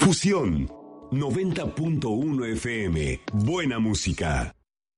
Fusión 90.1 FM. Buena música.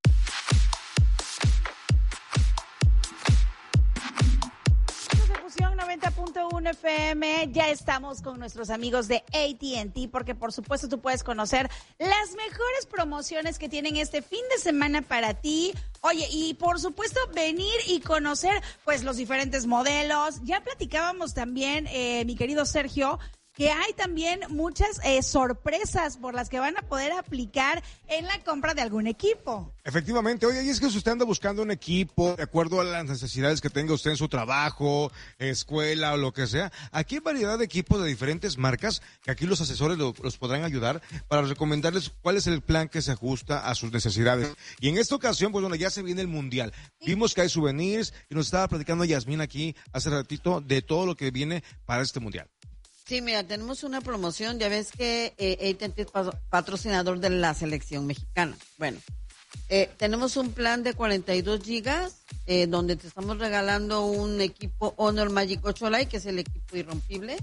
Fusión 90.1 FM. Ya estamos con nuestros amigos de AT&T porque por supuesto tú puedes conocer las mejores promociones que tienen este fin de semana para ti. Oye, y por supuesto venir y conocer pues los diferentes modelos. Ya platicábamos también, mi querido Sergio, que hay también muchas sorpresas por las que van a poder aplicar en la compra de algún equipo. Efectivamente, oye, y es que si usted anda buscando un equipo de acuerdo a las necesidades que tenga usted en su trabajo, escuela o lo que sea, aquí hay variedad de equipos de diferentes marcas que aquí los asesores los podrán ayudar para recomendarles cuál es el plan que se ajusta a sus necesidades. Y en esta ocasión, pues bueno, ya se viene el Mundial. Vimos que hay souvenirs y nos estaba platicando Yasmín aquí hace ratito de todo lo que viene para este Mundial. Sí, mira, tenemos una promoción, ya ves que AT&T es patrocinador de la selección mexicana. Bueno, tenemos un plan de 42 gigas, donde te estamos regalando un equipo Honor Magic 8 Lite, que es el equipo irrompible,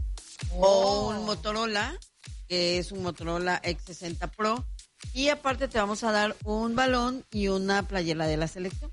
o un Motorola, que es un Motorola X60 Pro, y aparte te vamos a dar un balón y una playera de la selección.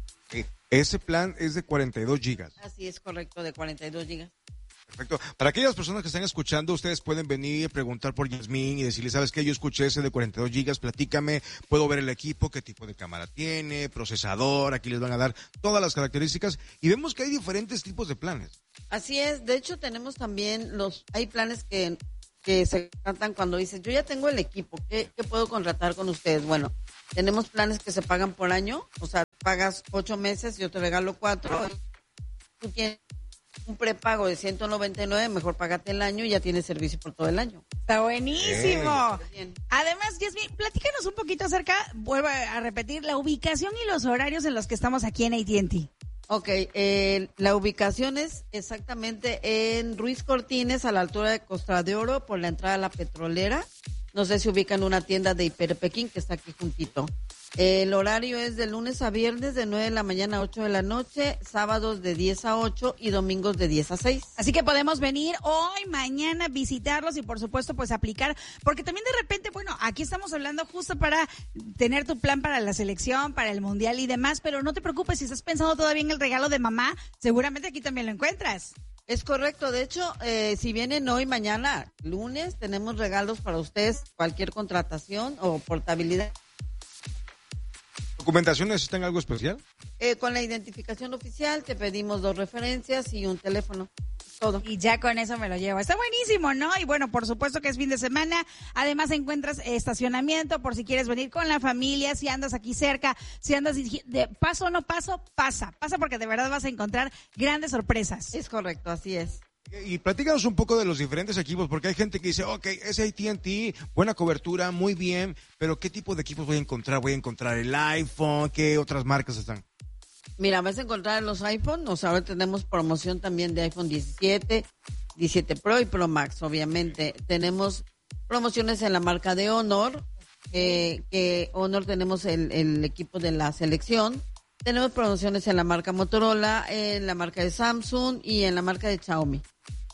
Ese plan es de 42 gigas. Así es, correcto, de 42 gigas. Perfecto. Para aquellas personas que están escuchando, ustedes pueden venir y preguntar por Yasmín y decirle, ¿sabes qué? Yo escuché ese de 42 gigas, platícame, puedo ver el equipo, qué tipo de cámara tiene, procesador, aquí les van a dar todas las características y vemos que hay diferentes tipos de planes. Así es, de hecho tenemos también hay planes que se tratan cuando dices, yo ya tengo el equipo, ¿qué puedo contratar con ustedes? Bueno, tenemos planes que se pagan por año, o sea, pagas 8 meses, yo te regalo 4, tú tienes un prepago de 199, mejor págate el año y ya tienes servicio por todo el año. Está buenísimo. Bien. Además, Yasmín, platícanos un poquito acerca, vuelvo a repetir, la ubicación y los horarios en los que estamos aquí en AT&T. Ok, la ubicación es exactamente en Ruiz Cortines, a la altura de Costa de Oro, por la entrada a la petrolera. No sé si ubican una tienda de Hiperpequín que está aquí juntito. El horario es de lunes a viernes de 9 de la mañana a 8 de la noche, sábados de 10 a 8 y domingos de 10 a 6. Así que podemos venir hoy, mañana, visitarlos y por supuesto pues aplicar, porque también de repente, bueno, aquí estamos hablando justo para tener tu plan para la selección, para el Mundial y demás, pero no te preocupes, si estás pensando todavía en el regalo de mamá, seguramente aquí también lo encuentras. Es correcto, de hecho, si vienen hoy, mañana, lunes, tenemos regalos para ustedes, cualquier contratación o portabilidad. ¿Documentación necesitan algo especial? Con la identificación oficial te pedimos 2 referencias y un teléfono. Todo. Y ya con eso me lo llevo. Está buenísimo, ¿no? Y bueno, por supuesto que es fin de semana. Además encuentras estacionamiento por si quieres venir con la familia, si andas aquí cerca, si andas de paso o no paso, pasa porque de verdad vas a encontrar grandes sorpresas. Es correcto, así es. Y platícanos un poco de los diferentes equipos, porque hay gente que dice, ok, es AT&T, buena cobertura, muy bien, pero ¿qué tipo de equipos voy a encontrar? ¿Voy a encontrar el iPhone? ¿Qué otras marcas están? Mira, vas a encontrar los iPhone, ahora tenemos promoción también de iPhone 17, 17 Pro y Pro Max, obviamente. Tenemos promociones en la marca de Honor, que Honor tenemos el equipo de la selección. Tenemos promociones en la marca Motorola, en la marca de Samsung y en la marca de Xiaomi.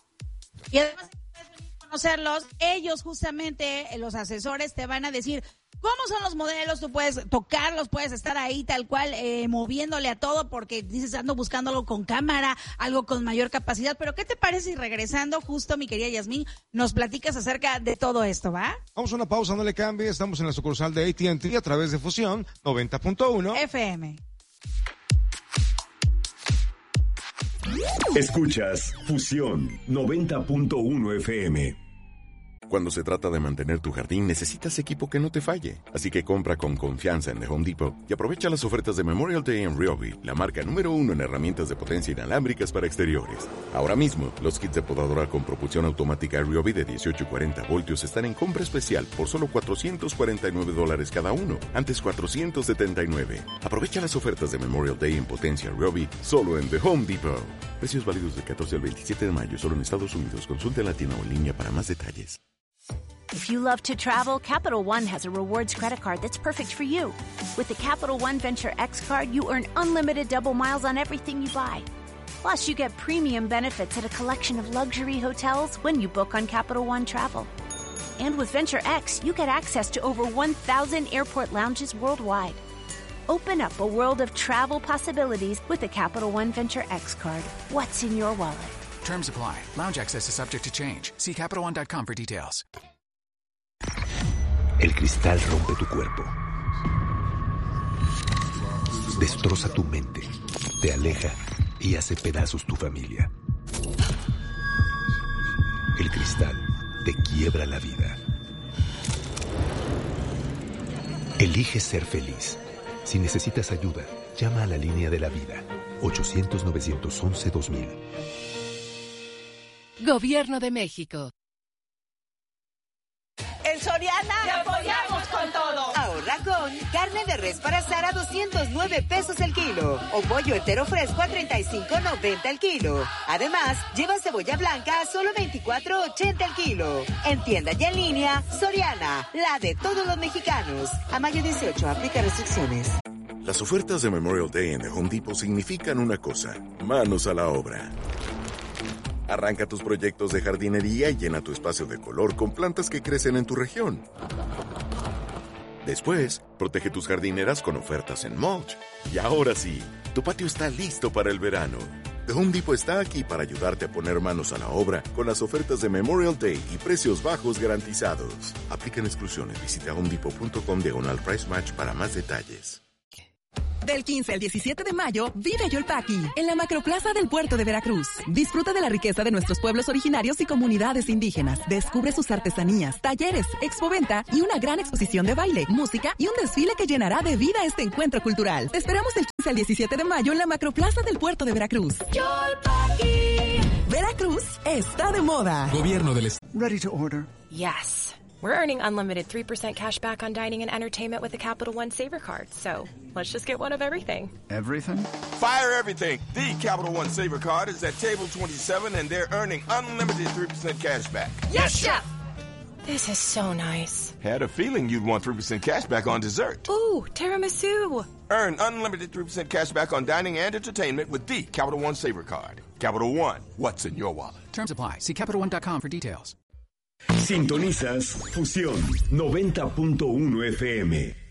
Y además, puedes venir a conocerlos. Ellos justamente, los asesores, te van a decir cómo son los modelos. Tú puedes tocarlos, puedes estar ahí tal cual, moviéndole a todo porque dices, ando buscando algo con cámara, algo con mayor capacidad. Pero ¿qué te parece si regresando justo, mi querida Yasmín, nos platicas acerca de todo esto, va? Vamos a una pausa, no le cambie. Estamos en la sucursal de AT&T a través de Fusión 90.1 FM. Escuchas Fusión 90.1 FM. Cuando se trata de mantener tu jardín, necesitas equipo que no te falle. Así que compra con confianza en The Home Depot y aprovecha las ofertas de Memorial Day en Ryobi, la marca número 1 en herramientas de potencia inalámbricas para exteriores. Ahora mismo, los kits de podadora con propulsión automática Ryobi de 18 y 40 voltios están en compra especial por solo $449 cada uno, antes $479. Aprovecha las ofertas de Memorial Day en potencia Ryobi solo en The Home Depot. Precios válidos del 14 al 27 de mayo solo en Estados Unidos. Consulte en la tienda o en línea para más detalles. If you love to travel, Capital One has a rewards credit card that's perfect for you. With the Capital One Venture X card, you earn unlimited double miles on everything you buy. Plus, you get premium benefits at a collection of luxury hotels when you book on Capital One Travel. And with Venture X, you get access to over 1,000 airport lounges worldwide. Open up a world of travel possibilities with the Capital One Venture X card. What's in your wallet? Terms apply. Lounge access is subject to change. See CapitalOne.com for details. El cristal rompe tu cuerpo. Destroza tu mente. Te aleja y hace pedazos tu familia. El cristal te quiebra la vida. Elige ser feliz. Si necesitas ayuda, llama a la línea de la vida. 800-911-2000. Gobierno de México. En Soriana te apoyamos con todo. Ahorra con carne de res para asar a 209 pesos el kilo o pollo entero fresco a 35.90 el kilo. Además, lleva cebolla blanca a solo 24.80 el kilo. En tienda y en línea, Soriana, la de todos los mexicanos. A mayo 18, aplica restricciones. Las ofertas de Memorial Day en The Home Depot significan una cosa: manos a la obra. Arranca tus proyectos de jardinería y llena tu espacio de color con plantas que crecen en tu región. Después, protege tus jardineras con ofertas en mulch. Y ahora sí, tu patio está listo para el verano. The Home Depot está aquí para ayudarte a poner manos a la obra con las ofertas de Memorial Day y precios bajos garantizados. Aplican exclusiones. Visita homedepot.com/price match para más detalles. Del 15 al 17 de mayo, vive Yolpaqui, en la Macroplaza del Puerto de Veracruz. Disfruta de la riqueza de nuestros pueblos originarios y comunidades indígenas. Descubre sus artesanías, talleres, expoventa y una gran exposición de baile, música y un desfile que llenará de vida este encuentro cultural. Te esperamos del 15 al 17 de mayo en la Macroplaza del Puerto de Veracruz. Yolpaqui. Veracruz está de moda. Gobierno del Estado. Ready to order? Yes. We're earning unlimited 3% cash back on dining and entertainment with the Capital One Saver Card. So let's just get one of everything. Everything? Fire everything. The Capital One Saver Card is at table 27 and they're earning unlimited 3% cash back. Yes, Chef! This is so nice. Had a feeling you'd want 3% cash back on dessert. Ooh, tiramisu. Earn unlimited 3% cash back on dining and entertainment with the Capital One Saver Card. Capital One, what's in your wallet? Terms apply. See CapitalOne.com for details. Sintonizas Fusión 90.1 FM.